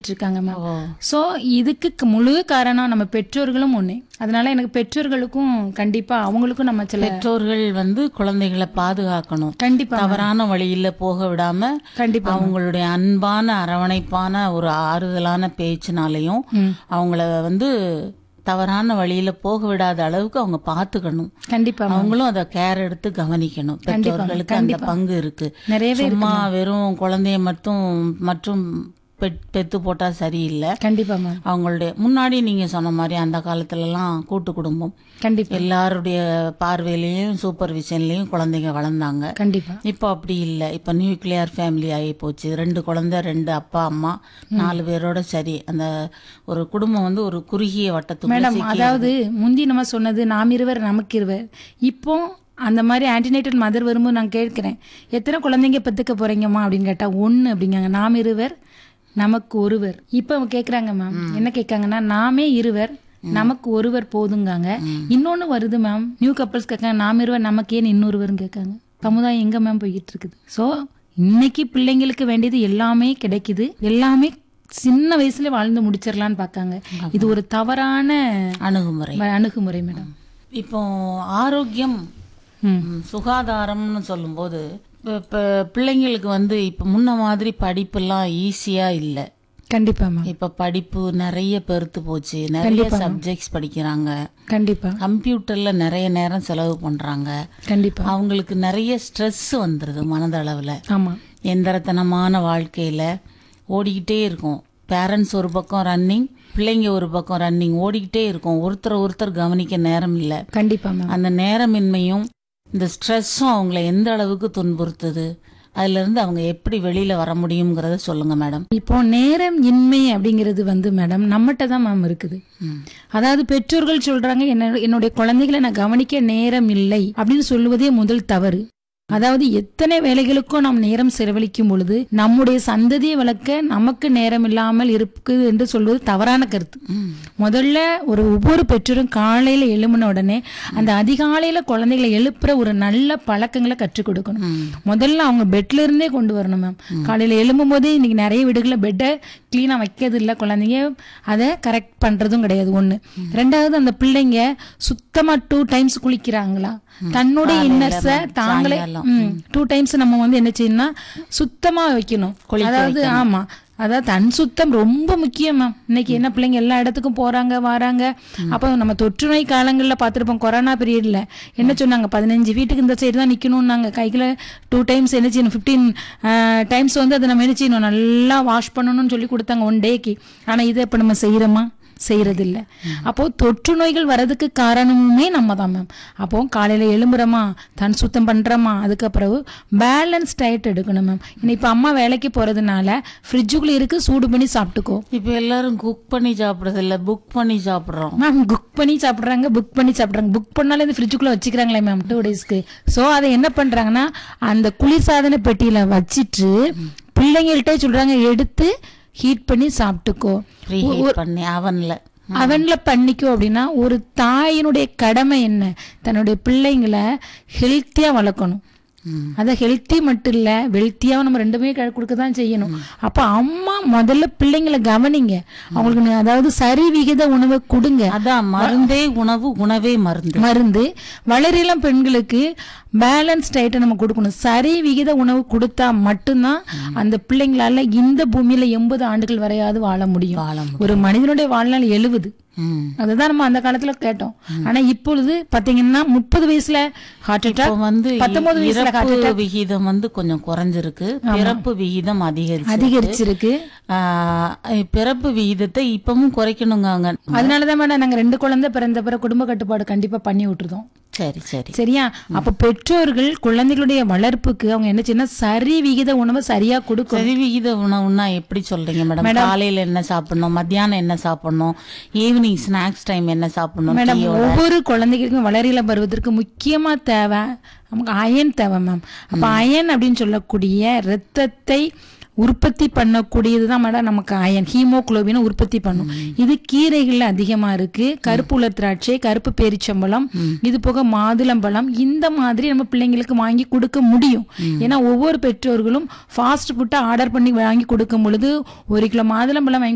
பண்ணிட்டு இருக்காங்க ma'am. So இதுக்கு முழு காரணம் நம்ம பெற்றோர்களும் ஒண்ணு. அதனால எனக்கு பெற்றோர்களுக்கும் கண்டிப்பா அவங்களுக்கும் நம்ம சில பெற்றோர்கள் குழந்தைகளை பாதுகாக்கணும். கண்டிப்பா தவறான வழியில போக விடாம கண்டிப்பா அவங்களுடைய அன்பான அரவணைப்பான ஒரு ஆறுதலான பேச்சினாலையும் அவங்கள தவறான வழியில போக விடாத அளவுக்கு அவங்க பாத்துக்கணும். கண்டிப்பா அவங்களும் அதை கேர் எடுத்து கவனிக்கணும். பெற்றோர்களுக்கு அந்த பங்கு இருக்கு. நிறையவே சும்மா வெறும் குழந்தைய மற்றும் பெத்து போட்டா சரியில்லை. கண்டிப்பா மேம். அவங்களுடைய முன்னாடி நீங்க சொன்ன மாதிரி அந்த காலத்துல எல்லாம் கூட்டு குடும்பம், கண்டிப்பா எல்லாருடைய பார்வையிலையும் சூப்பர்விஷன்லயும் குழந்தைங்க வளர்ந்தாங்க. கண்டிப்பா இப்போ அப்படி இல்லை. இப்போ நியூக்ளியர் ஃபேமிலி ஆகி போச்சு. 2 குழந்தை, 2 அப்பா அம்மா, 4 பேரோட சரி அந்த ஒரு குடும்பம் ஒரு குறுகிய வட்டத்துக்குள்ள மேடம். அதாவது முந்தி நம்ம சொன்னது நாம் இருவர் நமக்கு இருவர். இப்போ அந்த மாதிரி ஆன்டினேட்டல் மதர் வரும்போது நான் கேட்கிறேன், எத்தனை குழந்தைங்க பெற்றுக்க போறீங்கம்மா அப்படின்னு கேட்டா 1 அப்படிங்காங்க. நாம் இருவர் நமக்கு ஒருவர். இப்ப அவங்க கேக்குறாங்க மேம், என்ன கேட்காங்கன்னா நாமே இருவர் நமக்கு ஒருவர் போதுங்காங்க. இன்னொன்னு வருது மேம், நியூ கப்பல்ஸ் கேட்காங்க நாம் இருவர் நமக்கு ஏன் இன்னொருவர்னு கேட்காங்க. சமுதாயம் எங்க மேம் போய்கிட்டு இருக்குது? ஸோ இன்னைக்கு பிள்ளைங்களுக்கு வேண்டியது எல்லாமே கிடைக்குது, எல்லாமே சின்ன வயசுல வாழ்ந்து முடிச்சிடலான்னு பார்க்காங்க. இது ஒரு தவறான அணுகுமுறை மேடம். இப்போ ஆரோக்கியம் சுகாதாரம்னு சொல்லும்போது இப்போ பிள்ளைங்களுக்கு இப்போ முன்ன மாதிரி படிப்பெல்லாம் ஈஸியா இல்லை. கண்டிப்பா மேம். இப்ப படிப்பு நிறைய பெருத்து போச்சு. நிறைய சப்ஜெக்ட்ஸ் படிக்கிறாங்க. கண்டிப்பா கம்ப்யூட்டர்ல நிறைய நேரம் செலவு பண்றாங்க. கண்டிப்பா அவங்களுக்கு நிறைய ஸ்ட்ரெஸ் வந்துருது மனதளவுல. ஆமா, எந்திரத்தனமான வாழ்க்கையில ஓடிக்கிட்டே இருக்கும். பேரண்ட்ஸ் ஒரு பக்கம் ரன்னிங், பிள்ளைங்க ஒரு பக்கம் ரன்னிங், ஓடிக்கிட்டே இருக்கும். ஒருத்தர் கவனிக்க நேரம் இல்லை. கண்டிப்பா மேம். அந்த நேரமின்மையும் இந்த ஸ்ட்ரெஸ்ஸும் அவங்கள எந்த அளவுக்கு துன்புறுத்துது, அதுல இருந்து அவங்க எப்படி வெளியில வர முடியுங்கிறத சொல்லுங்க மேடம். இப்போ நேரம் இன்மை அப்படிங்கிறது மேடம் நம்மகிட்ட தான் மேம் இருக்குது. அதாவது பெற்றோர்கள் சொல்றாங்க என்னுடைய குழந்தைகளை நான் கவனிக்க நேரம் இல்லை அப்படின்னு சொல்லுவதே முதல் தவறு. அதாவது எத்தனை வேலைகளுக்கும் நாம் நேரம் செலவழிக்கும் பொழுது நம்முடைய சந்ததியை வளர்க்க நமக்கு நேரம் இல்லாமல் இருக்குது என்று சொல்வது தவறான கருத்து. முதல்ல ஒவ்வொரு பெற்றோரும் காலையில எழும்பின உடனே அந்த அதிகாலையில குழந்தைகளை எழுப்புற ஒரு நல்ல பழக்கங்களை கற்றுக் கொடுக்கணும். முதல்ல அவங்க பெட்ல இருந்தே கொண்டு வரணும் மேம். காலையில எழும்பும் போதே இன்னைக்கு நிறைய வீடுகளில் பெட்டை கிளீனா வைக்கிறது இல்லை, குழந்தைங்க அதை கரெக்ட் பண்றதும் கிடையாது. 1. 2வது அந்த பிள்ளைங்க சுத்தமா 2 டைம்ஸ் குளிக்கிறாங்களா, தன்னுடைய இன்னர்ஸ தாங்களே 2 டைம்ஸ் நம்ம என்ன செய்யணும்னா சுத்தமா வைக்கணும். அதாவது ஆமா, அதாவது தன் சுத்தம் ரொம்ப முக்கியம் மேம். இன்னைக்கு என்ன பிள்ளைங்க எல்லா இடத்துக்கும் போறாங்க வராங்க. அப்போ நம்ம தொற்று நோய் காலங்களில் பார்த்துருப்போம். கொரோனா பீரியட்ல என்ன சொன்னாங்க, 15 வீட்டுக்கு இந்த சைடு தான் நிக்கணும்னாங்க. கைகளை 2 டைம்ஸ் என்ன செய்யணும், 15 டைம்ஸ் அதை நம்ம என்ன செய்யணும், நல்லா வாஷ் பண்ணணும்னு சொல்லி கொடுத்தாங்க 1 டேக்கு. ஆனா இதை இப்ப நம்ம செய்யறோமா? செய்யறதில்ல. அப்போ தொற்று நோய்கள் வர்றதுக்கு காரணமுமே நம்ம தான் மேம். அப்போ காலையில எழும்புறோமா, தன் சுத்தம் பண்றோமா, அதுக்கப்புறம் பேலன்ஸ் டயட் எடுக்கணும் மேம். இப்ப அம்மா வேலைக்கு போறதுனால ஃப்ரிட்ஜுக்குள்ள இருக்கு, சூடு பண்ணி சாப்பிட்டுக்கோ. இப்ப எல்லாரும் குக் பண்ணி சாப்பிடுறது இல்ல, புக் பண்ணி சாப்பிடுறோம் மேம். புக் பண்ணி சாப்பிடுறாங்க. புக் பண்ணாலே இந்த ஃப்ரிட்ஜுக்குள்ள வச்சுக்கிறாங்களே மேம் 2 டேஸ்க்கு. ஸோ அதை என்ன பண்றாங்கன்னா அந்த குளிர்சாதன பெட்டியில வச்சிட்டு பிள்ளைங்கள்ட்டே சொல்றாங்க எடுத்து ஹீட் பண்ணி சாப்பிட்டுக்கோ, அவன்ல பண்ணிக்கோ அப்படின்னா ஒரு தாயினுடைய கடமை என்ன, தன்னுடைய பிள்ளைங்களை ஹெல்த்தியா வளர்க்கணும். அத ஹெல்த்தி மட்டும் இல்ல வெல்த்தியாவும் நம்ம 2மே கொடுக்கதான் செய்யணும். அப்ப அம்மா முதல்ல பிள்ளைங்களை கவனிங்க, அவங்களுக்கு அதாவது சரி விகித உணவை கொடுங்க. அதான் மருந்தே உணவு, உணவே மருந்து. வளரிளம் பெண்களுக்கு பேலன்ஸ் டயட்டை நம்ம கொடுக்கணும். சரி விகித உணவு கொடுத்தா மட்டும்தான் அந்த பிள்ளைங்களால இந்த பூமியில 80 ஆண்டுகள் வரையாவது வாழ முடியும். ஒரு மனிதனுடைய வாழ்நாள் 70. அதுதான் நம்ம அந்த காலத்துல கேட்டோம். ஆனா இப்பொழுது பாத்தீங்கன்னா 30 வயசுல ஹார்ட் அட்டாக், 19 வயசுல ஹார்ட் அட்டாக் விகிதம் கொஞ்சம் குறைஞ்சிருக்கு. பிறப்பு விகிதம் அதிகரிச்சிருக்கு. பிறப்பு விகிதத்தை இப்பவும் குறைக்கணுங்க. அதனாலதான் மேடம் நாங்க 2 குழந்தை பிறந்த பிறகு குடும்ப கட்டுப்பாடு கண்டிப்பா பண்ணி விட்டுருதோம். சரியா? அப்ப பெற்றோர்கள் குழந்தைகளுடைய வளர்ப்புக்கு அவங்க என்ன செய்யணும், சரி விகித உணவை சரியா கொடுக்கும். சரி விகித உணவுன்னா எப்படி சொல்றீங்க மேடம்? காலையில என்ன சாப்பிடணும், மத்தியானம் என்ன சாப்பிடணும், ஈவினிங் ஸ்நாக்ஸ் டைம் என்ன சாப்பிடணும் மேடம்? ஒவ்வொரு குழந்தைகளுக்கும் வளரில வருவதற்கு முக்கியமா தேவை நமக்கு அயன் தேவை மேம். அப்ப அயன் அப்படின்னு சொல்லக்கூடிய ரத்தத்தை உற்பத்தி பண்ணக்கூடியதுதான் மேடம் நமக்கு அயன், ஹீமோகுளோபினை உற்பத்தி பண்ணும். இது கீரைகள்ல அதிகமா இருக்கு. கருப்பு உலர் திராட்சை, கருப்பு பேரிச்சம்பழம், இது போக மாதுளம்பழம், இந்த மாதிரி நம்ம பிள்ளைங்களுக்கு வாங்கி கொடுக்க முடியும். ஏன்னா ஒவ்வொரு பெற்றோர்களும் ஃபாஸ்ட் ஃபுட்டை ஆர்டர் பண்ணி வாங்கி கொடுக்கும் பொழுது 1 கிலோ மாதுளம்பழம் வாங்கி